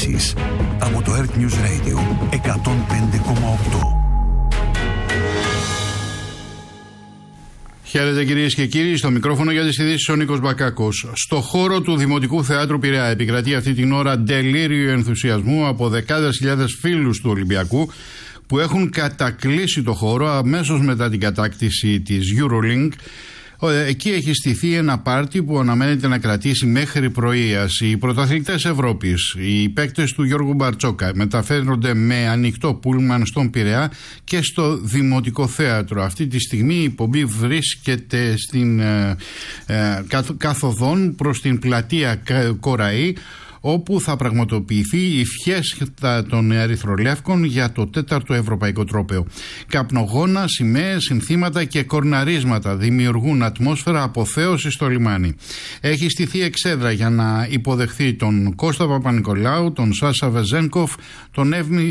ειδήσεις από το Earth News Radio 105,8. Χαίρετε κυρίες και κύριοι, στο μικρόφωνο για τις ειδήσεις ο Νίκος Μπακάκος. Στο χώρο του Δημοτικού Θεάτρου Πειραιά επικρατεί αυτή την ώρα ντελήριο ενθουσιασμού από δεκάδες χιλιάδες φίλους του Ολυμπιακού που έχουν κατακλείσει το χώρο αμέσως μετά την κατάκτηση της EuroLink. Εκεί έχει στηθεί ένα πάρτι που αναμένεται να κρατήσει μέχρι πρωίας. Οι πρωταθλητές Ευρώπης, οι παίκτες του Γιώργου Μπαρτσόκα, μεταφέρονται με ανοιχτό πούλμαν στον Πειραιά και στο Δημοτικό Θέατρο. Αυτή τη στιγμή η εκπομπή βρίσκεται στην καθοδόν προς την πλατεία Κοραή, όπου θα πραγματοποιηθεί η φιέστα των Ερυθρολεύκων για το 4ο Ευρωπαϊκό Τρόπαιο. Καπνογόνα, σημαίες, συνθήματα και κορναρίσματα δημιουργούν ατμόσφαιρα αποθέωσης στο λιμάνι. Έχει στηθεί εξέδρα για να υποδεχθεί τον Κώστα Παπα-Νικολάου, τον Σάσα Βεζένκοφ, τον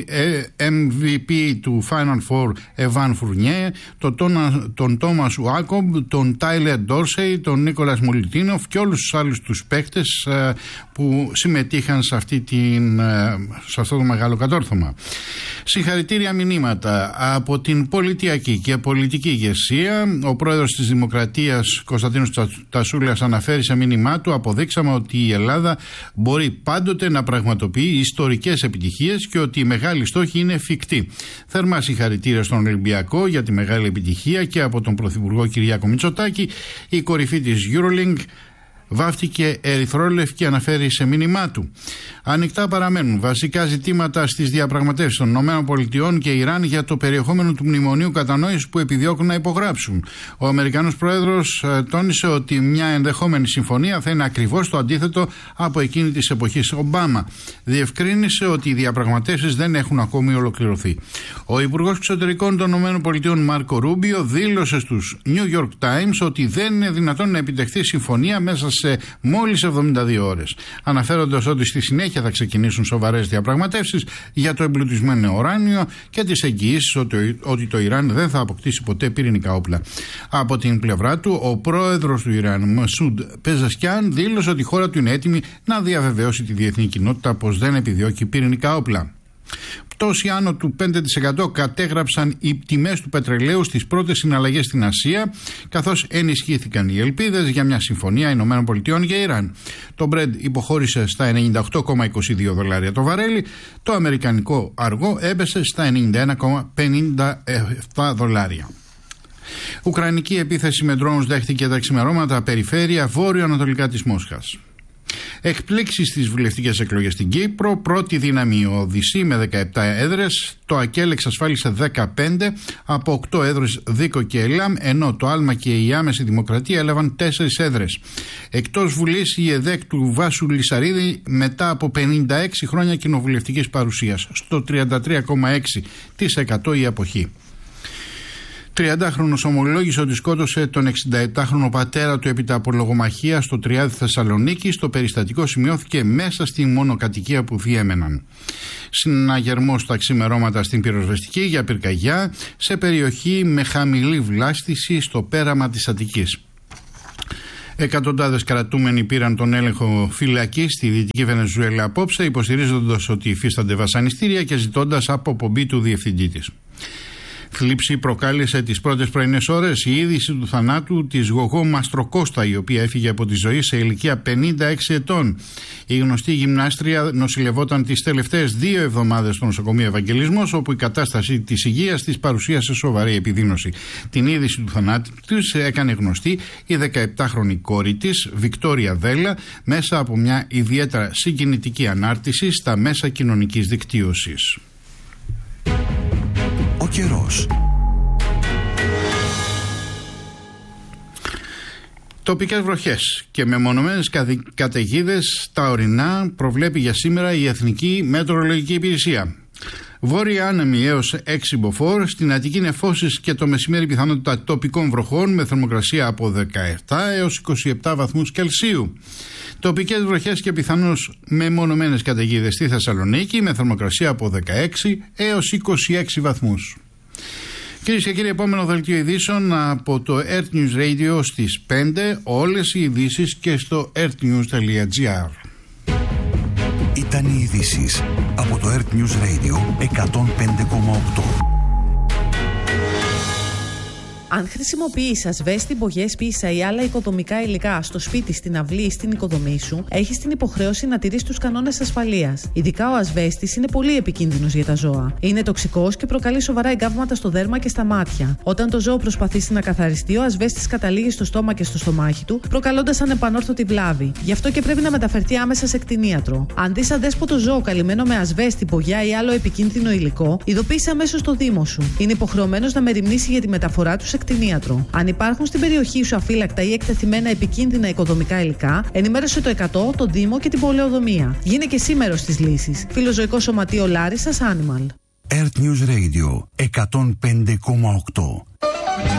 MVP του Final Four Εβάν Φουρνιέ, τον Τόμας Ουάκομπ, τον Τάιλερ Ντόρσεϊ, τον Νίκολας Μολυτίνοφ και όλους τους άλλους τους παίκτες που συμμετείχαν σε αυτό το μεγάλο κατόρθωμα. Συγχαρητήρια μηνύματα από την πολιτιακή και πολιτική ηγεσία. Ο πρόεδρος της Δημοκρατίας Κωνσταντίνος Τασούλας αναφέρει σε μήνυμά του: αποδείξαμε ότι η Ελλάδα μπορεί πάντοτε να πραγματοποιεί ιστορικές επιτυχίες και ότι οι μεγάλοι στόχοι είναι εφικτοί. Θερμά συγχαρητήρια στον Ολυμπιακό για τη μεγάλη επιτυχία και από τον Πρωθυπουργό Κυριάκο Μητσοτάκη. Η κορυφή της EuroLink βάφτηκε ερυθρόλευκη, αναφέρει σε μήνυμά του. Ανοιχτά παραμένουν βασικά ζητήματα στις διαπραγματεύσεις των ΗΠΑ και Ιράν για το περιεχόμενο του μνημονίου κατανόησης που επιδιώκουν να υπογράψουν. Ο Αμερικανός πρόεδρος τόνισε ότι μια ενδεχόμενη συμφωνία θα είναι ακριβώς το αντίθετο από εκείνη της εποχής Ομπάμα. Διευκρίνησε ότι οι διαπραγματεύσεις δεν έχουν ακόμη ολοκληρωθεί. Ο Υπουργός Εξωτερικών των ΗΠΑ Μάρκο Ρούμπιο δήλωσε στους New York Times ότι δεν είναι δυνατόν να επιτευχθεί συμφωνία μέσα σε μόλις 72 ώρες, αναφέροντας ότι στη συνέχεια θα ξεκινήσουν σοβαρές διαπραγματεύσεις για το εμπλουτισμένο ουράνιο και τις εγγυήσεις ότι το Ιράν δεν θα αποκτήσει ποτέ πυρηνικά όπλα. Από την πλευρά του, ο πρόεδρος του Ιράν, Μασούντ Πεζασκιάν, δήλωσε ότι η χώρα του είναι έτοιμη να διαβεβαιώσει τη διεθνή κοινότητα πως δεν επιδιώκει πυρηνικά όπλα. Πτώση άνω του 5% κατέγραψαν οι τιμές του πετρελαίου στις πρώτες συναλλαγές στην Ασία, καθώς ενισχύθηκαν οι ελπίδες για μια συμφωνία ΗΠΑ και Ιράν. Το Brent υποχώρησε στα $98,22 το βαρέλι, το αμερικανικό αργό έπεσε στα $91,57. Ουκρανική επίθεση με drones δέχτηκε τα ξημερώματα περιφέρεια βόρειο-ανατολικά της Μόσχας. Εκπλήξεις στις βουλευτικές εκλογές στην Κύπρο. Πρώτη δύναμη ο ΔΥΣΥ με 17 έδρες. Το ΑΚΕΛ εξασφάλισε 15 από 8 έδρες Δίκο και ΕΛΑΜ, ενώ το ΑΛΜΑ και η Άμεση Δημοκρατία έλαβαν 4 έδρες. Εκτός Βουλής η ΕΔΕΚ του Βάσου Λυσαρίδη μετά από 56 χρόνια κοινοβουλευτικής παρουσίας. Στο 33,6% η αποχή. 30χρονος ομολόγησε ότι σκότωσε τον 67χρονο πατέρα του έπειτα από λογομαχία στο Τριάδι Θεσσαλονίκη. Το περιστατικό σημειώθηκε μέσα στη μονοκατοικία που διέμεναν. Συναγερμός τα ξημερώματα στην πυροσβεστική για πυρκαγιά σε περιοχή με χαμηλή βλάστηση στο πέραμα της Αττικής. Εκατοντάδες κρατούμενοι πήραν τον έλεγχο φυλακής στη Δυτική Βενεζουέλα απόψε, υποστηρίζοντας ότι υφίστανται βασανιστήρια και ζητώντας αποπομπή του διευθυντή της. Θλίψη προκάλεσε τις πρώτες πρωινές ώρες η είδηση του θανάτου της Γογό Μαστροκώστα, η οποία έφυγε από τη ζωή σε ηλικία 56 ετών. Η γνωστή γυμνάστρια νοσηλευόταν τις τελευταίες 2 εβδομάδες στο νοσοκομείο Ευαγγελισμός, όπου η κατάσταση της υγείας της παρουσίασε σοβαρή επιδείνωση. Την είδηση του θανάτου της έκανε γνωστή η 17χρονη κόρη της, Βικτόρια Δέλα, μέσα από μια ιδιαίτερα συγκινητική ανάρτηση στα μέσα κοινωνικής δικτύωσης. Ο καιρός. Τοπικές βροχές και μεμονωμένες καταιγίδες τα ορεινά προβλέπει για σήμερα η Εθνική Μετεωρολογική Υπηρεσία. Βόρεια άνεμοι έως 6 μποφόρ, στην Αττική νεφώσεις και το μεσημέρι πιθανότητα τοπικών βροχών με θερμοκρασία από 17 έως 27 βαθμούς Κελσίου. Τοπικές βροχές και πιθανώς μεμονωμένες καταιγίδες στη Θεσσαλονίκη με θερμοκρασία από 16 έως 26 βαθμούς. Κυρίες και κύριοι, επόμενο δελτίο ειδήσεων από το Earth News Radio στις 5, όλες οι ειδήσεις και στο earthnews.gr. Ήταν Ήταν οι ειδήσεις από το Earth News Radio 105,8. Αν χρησιμοποιείς ασβέστη, μπογιές, πίσα ή άλλα οικοδομικά υλικά στο σπίτι, στην αυλή ή στην οικοδομή σου, έχεις την υποχρέωση να τηρείς τους κανόνες ασφαλείας. Ειδικά ο ασβέστης είναι πολύ επικίνδυνος για τα ζώα. Είναι τοξικός και προκαλεί σοβαρά εγκάβματα στο δέρμα και στα μάτια. Όταν το ζώο προσπαθήσει να καθαριστεί, ο ασβέστης καταλήγει στο στόμα και στο στομάχι του, προκαλώντας ανεπανόρθωτη βλάβη. Γι' αυτό και πρέπει να μεταφερθεί άμεσα σε κτηνίατρο. Αν δεις αδέσποτο ζώο καλυμμένο με ασβέστη, μπογιά ή άλλο επικίνδυνο υλικό, ειδοποίησε αμέσως το Δήμο σου. Είναι υποχρεωμένος να μεριμνήσει για τη μεταφορά του σε κτηνίατρο. Αν υπάρχουν στην περιοχή σου αφύλακτα ή εκτεθειμένα επικίνδυνα οικοδομικά υλικά, ενημέρωσε το 100, το Δήμο και την πολεοδομία. Γίνε και εσύ μέρος της λύσης. Φιλοζωικό Σωματείο Λάρισσας Animal. Earth News Radio 105,8.